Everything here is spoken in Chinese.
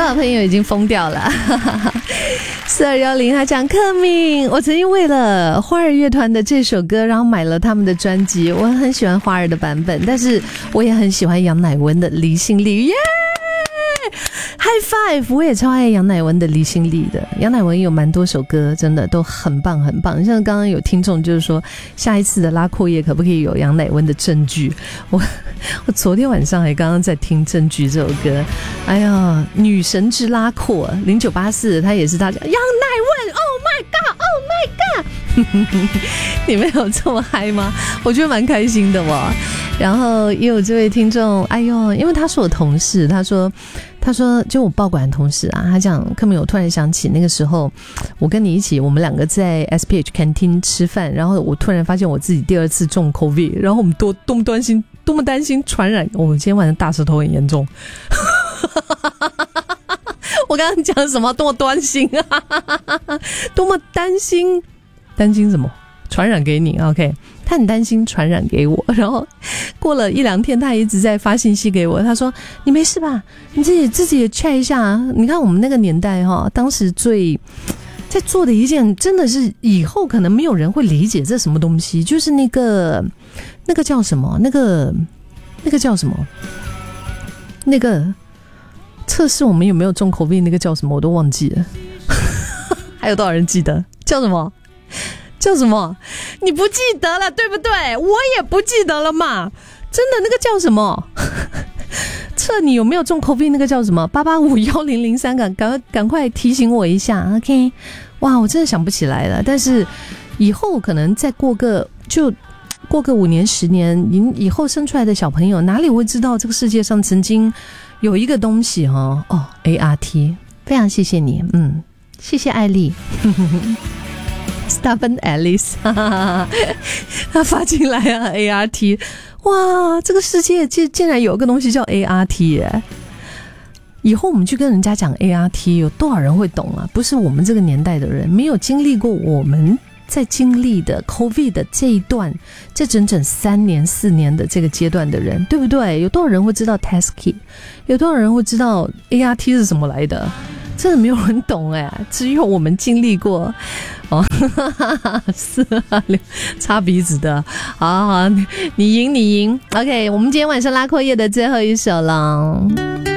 多少朋友已经疯掉了4210他讲克敏，我曾经为了花儿乐团的这首歌然后买了他们的专辑，我很喜欢花儿的版本，但是我也很喜欢杨乃文的离心力，耶、High five！ 我也超爱杨乃文的离心力的，杨乃文有蛮多首歌真的都很棒很棒，像刚刚有听众就是说下一次的拉阔夜可不可以有杨乃文的证据，我昨天晚上还刚刚在听证据这首歌，哎呀，女神之拉阔0984他也是他讲杨乃文 Oh my god Oh my god 你们有这么嗨吗？我觉得蛮开心的哦。然后也有这位听众，哎呦，因为他是我同事，他说就我报馆的同事啊，他讲克敏，我突然想起那个时候我跟你一起，我们两个在 SPH 餐厅吃饭，然后我突然发现我自己第2次中 COVID， 然后我们多么担心传染，我今天晚上大舌头很严重我刚刚讲什么？多么担心啊多么担心什么？传染给你 OK， 他很担心传染给我，然后过了1-2天他一直在发信息给我，他说你没事吧，你自己也 check 一下啊。你看我们那个年代当时最在做的一件真的是以后可能没有人会理解这什么东西，就是那个叫什么，那个叫什么，那个测试我们有没有中 COVID 那个叫什么我都忘记了还有多少人记得叫什么？你不记得了对不对？我也不记得了嘛，真的那个叫什么测你有没有中 COVID 那个叫什么8851003，赶快提醒我一下 OK。 哇，我真的想不起来了，但是以后可能再过个5年10年以后生出来的小朋友哪里会知道这个世界上曾经有一个东西ART， 非常谢谢你，谢谢艾丽Stephen Alice 他发进来啊 ART， 哇，这个世界竟然有个东西叫 ART 耶！以后我们去跟人家讲 ART， 有多少人会懂啊？不是我们这个年代的人，没有经历过我们在经历的 COVID 的这一段，这整整3年4年的这个阶段的人，对不对？有多少人会知道 Test Kit？ 有多少人会知道 ART 是什么来的？真的没有人懂只有我们经历过4、6擦鼻子的。好，你赢 OK， 我们今天晚上拉阔夜的最后一首了。